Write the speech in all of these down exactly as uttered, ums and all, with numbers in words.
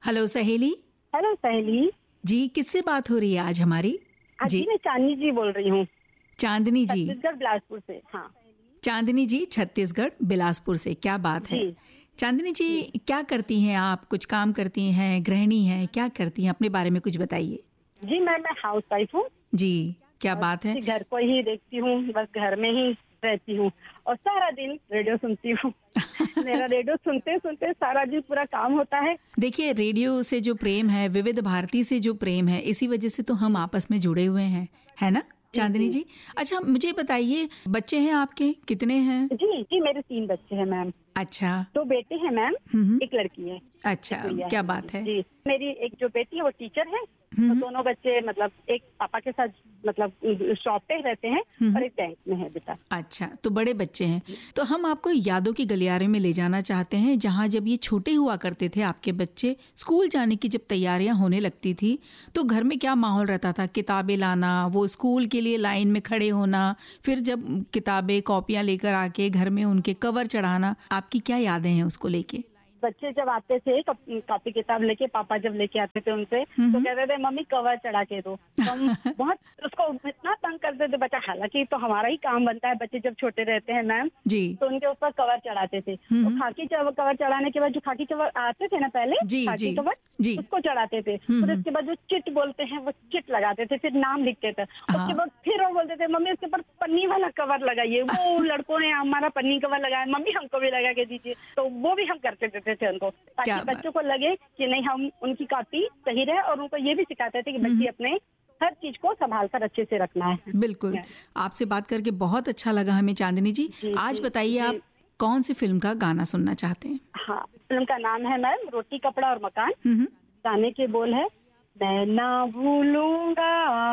Hello सहेली। Hello सहेली जी, किससे बात हो रही है आज हमारी? जी मैं चांदनी जी बोल रही हूँ। चांदनी जी, छत्तीसगढ़ बिलासपुर से। हाँ चांदनी जी छत्तीसगढ़ बिलासपुर से, क्या बात है। चांदनी जी, जी क्या करती हैं आप? कुछ काम करती हैं, गृहिणी हैं, क्या करती हैं? अपने बारे में कुछ बताइए। जी मैं मैं हाउस वाइफ हूँ। जी, क्या बात है। घर को ही देखती हूँ, बस घर में ही रहती हूँ और सारा दिन रेडियो सुनती हूँ। मेरा रेडियो सुनते सुनते सारा दिन पूरा काम होता है। देखिए, रेडियो से जो प्रेम है, विविध भारती से जो प्रेम है, इसी वजह से तो हम आपस में जुड़े हुए हैं, है ना चांदनी जी? अच्छा मुझे बताइए, बच्चे हैं आपके, कितने हैं? जी जी मेरे तीन बच्चे हैं मैम। अच्छा, दो बेटे हैं मैम, एक लड़की है। अच्छा, क्या बात है। जी मेरी एक जो बेटी है वो टीचर है और दोनों बच्चे मतलब एक पापा के साथ मतलब शॉप पे रहते हैं और एक बैंक में है बेटा। अच्छा, तो बड़े बच्चे हैं। तो हम आपको यादों की गलियारे में ले जाना चाहते हैं, जहाँ जब ये छोटे हुआ करते थे आपके बच्चे, स्कूल जाने की जब तैयारियां होने लगती थी तो घर में क्या माहौल रहता था? किताबें लाना, वो स्कूल के लिए लाइन में खड़े होना, फिर जब किताबें कॉपियां लेकर आके घर में उनके कवर चढ़ाना, आपकी क्या यादें हैं उसको लेके? बच्चे जब आते थे कॉपी किताब लेके, पापा जब लेके आते थे उनसे तो कहते थे मम्मी कवर चढ़ा के दो। तो हम बहुत उसको इतना तंग करते थे बच्चा, हालांकि तो हमारा ही काम बनता है, बच्चे जब छोटे रहते हैं मैम जी, तो उनके ऊपर कवर चढ़ाते थे। तो खाकी कवर चढ़ाने के बाद जो खाकी कवर आते थे ना पहले, जी, खाकी जी, कवर जी, उसको चढ़ाते थे। फिर उसके बाद जो चिट बोलते हैं वो चिट लगाते थे, फिर नाम लिखते थे। उसके बाद फिर वो बोलते थे मम्मी उसके ऊपर पन्नी वाला कवर लगाइए। वो लड़कों ने हमारा पन्नी कवर लगाया, मम्मी हमको भी लगा के दीजिए। तो वो भी हम करते थे उनको, ताकि बच्चों को लगे कि नहीं हम उनकी कॉपी सही रहे, और उनको ये भी सिखाते थे कि बच्चे अपने हर चीज को संभाल कर अच्छे से रखना है। बिल्कुल, आपसे बात करके बहुत अच्छा लगा हमें चांदनी जी। जी आज बताइए आप कौन सी फिल्म का गाना सुनना चाहते हैं? हाँ, फिल्म का नाम है मैम रोटी कपड़ा और मकान। गाने के बोल है मैं ना भूलूंगा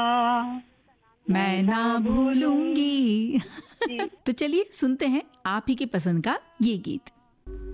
मैं ना भूलूंगी। तो चलिए सुनते हैं आप ही के पसंद का ये गीत।